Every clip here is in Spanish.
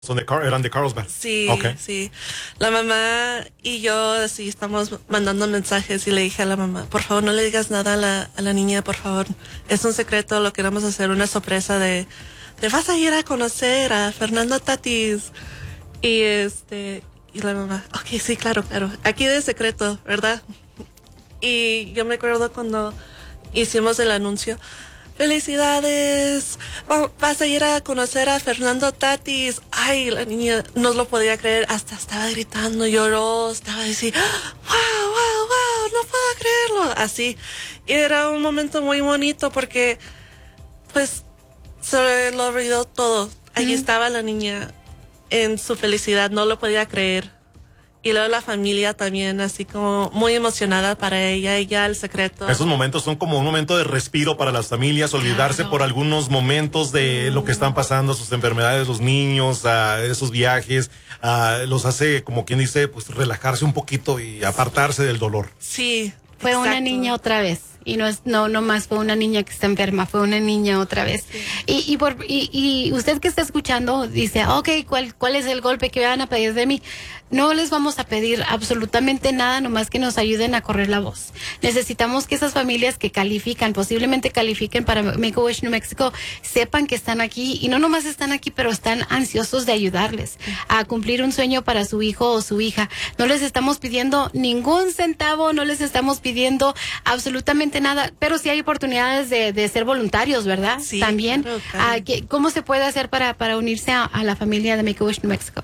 Eran de Carlsbad. Sí, Okay. sí. La mamá y yo sí estamos mandando mensajes y le dije a la mamá, por favor no le digas nada a la niña, por favor. Es un secreto, lo queremos hacer una sorpresa de vas a ir a conocer a Fernando Tatis. Y y la mamá, ok, sí, claro. Aquí de secreto, ¿verdad? Y yo me acuerdo cuando hicimos el anuncio. ¡Felicidades! Vas a ir a conocer a Fernando Tatis. Ay, la niña no lo podía creer, hasta estaba gritando, lloró, estaba así, wow, no puedo creerlo. Así. Y era un momento muy bonito porque, pues, se lo olvidó todo. Allí estaba la niña en su felicidad, no lo podía creer. Y luego la familia también, así como muy emocionada para ella y ya el secreto. Esos momentos son como un momento de respiro para las familias, olvidarse por algunos momentos de lo que están pasando, sus enfermedades, los niños, esos viajes, los hace, como quien dice, pues relajarse un poquito y apartarse del dolor. Sí. Fue una niña otra vez. Y no más fue una niña que está enferma, fue una niña otra vez. Sí. Y usted que está escuchando dice, okay, ¿cuál es el golpe que van a pedir de mí? No les vamos a pedir absolutamente nada, nomás que nos ayuden a correr la voz. Necesitamos que esas familias que posiblemente califiquen para Make-A-Wish New Mexico, sepan que están aquí, y no nomás están aquí, pero están ansiosos de ayudarles a cumplir un sueño para su hijo o su hija. No les estamos pidiendo ningún centavo, no les estamos pidiendo absolutamente nada, pero sí hay oportunidades de ser voluntarios, ¿verdad? Sí. También. Claro. ¿Cómo se puede hacer para unirse a la familia de Make-A-Wish New Mexico?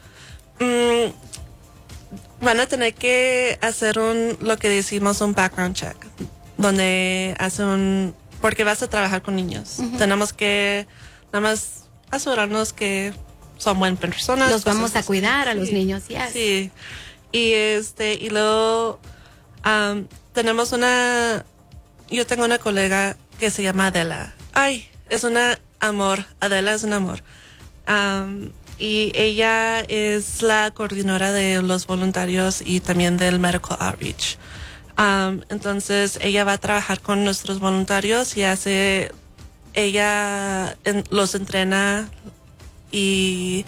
Van a tener que hacer lo que decimos un background check, donde porque vas a trabajar con niños. Tenemos que nada más asegurarnos que son buenas personas. Los vamos a cuidar a los niños, yes. Sí. Y luego tenemos yo tengo una colega que se llama Adela. Ay, es una amor. Adela es un amor. Y ella es la coordinadora de los voluntarios y también del Medical Outreach. Entonces, ella va a trabajar con nuestros voluntarios y los entrena y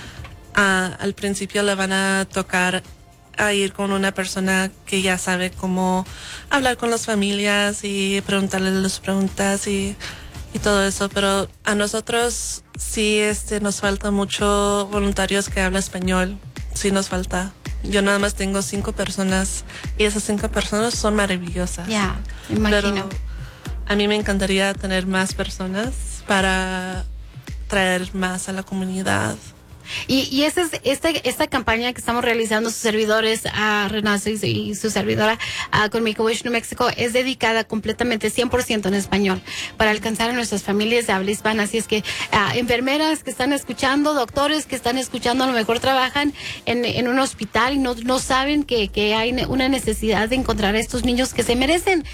al principio le van a tocar a ir con una persona que ya sabe cómo hablar con las familias y preguntarles las preguntas y todo eso, pero a nosotros sí nos falta mucho voluntarios que hablan español, sí nos falta. Yo nada más tengo 5 personas y esas 5 personas son maravillosas. Ya, imagino. Pero a mí me encantaría tener más personas para traer más a la comunidad. Y esa es esta campaña que estamos realizando sus servidores, Renato y su servidora con Make-A-Wish New Mexico, es dedicada completamente 100% en español para alcanzar a nuestras familias de habla hispana. Así es que enfermeras que están escuchando, doctores que están escuchando, a lo mejor trabajan en un hospital y no saben que hay una necesidad de encontrar a estos niños que se merecen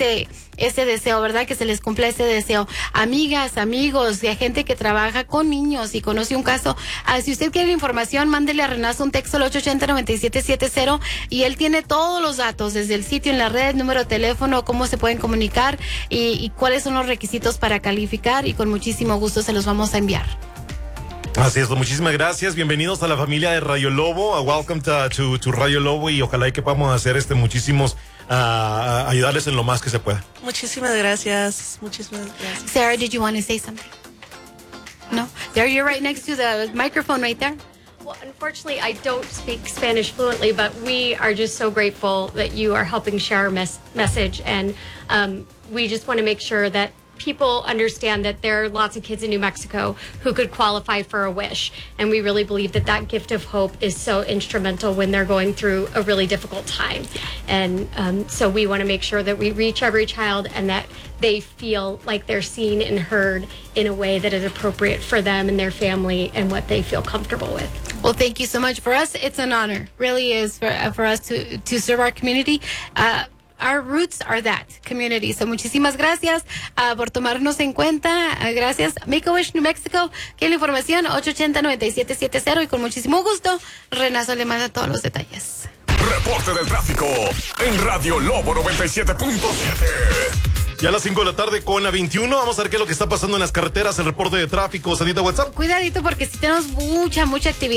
ese deseo, ¿verdad? Que se les cumpla ese deseo. Amigas, amigos, de gente que trabaja con niños y conoce un caso. Si usted quiere información, mándele a Renato un texto al 880-9770 y él tiene todos los datos, desde el sitio en la red, número de teléfono, cómo se pueden comunicar y cuáles son los requisitos para calificar, y con muchísimo gusto se los vamos a enviar. Así es, muchísimas gracias. Bienvenidos a la familia de Radio Lobo. Welcome to Radio Lobo, y ojalá y que podamos hacer muchísimos ayudarles en lo más que se pueda. Muchísimas gracias. Sarah, did you want to say something? No? There, you're right next to the microphone right there. Well, unfortunately, I don't speak Spanish fluently, but we are just so grateful that you are helping share our message. And we just want to make sure that people understand that there are lots of kids in New Mexico who could qualify for a wish. And we really believe that gift of hope is so instrumental when they're going through a really difficult time. And so we want to make sure that we reach every child and that they feel like they're seen and heard in a way that is appropriate for them and their family and what they feel comfortable with. Well, thank you so much. For us, it's an honor. Really is for us to serve our community. Our roots are that community. So muchísimas gracias por tomarnos en cuenta. Gracias. Make-A-Wish New Mexico. ¿Qué la información? 880-9770. Y con muchísimo gusto, Renato le manda todos los detalles. Reporte del tráfico en Radio Lobo 97.7. Ya a las 5 de la tarde con la 21. Vamos a ver qué es lo que está pasando en las carreteras, el reporte de tráfico. Sandita, WhatsApp. Cuidadito porque si tenemos mucha actividad.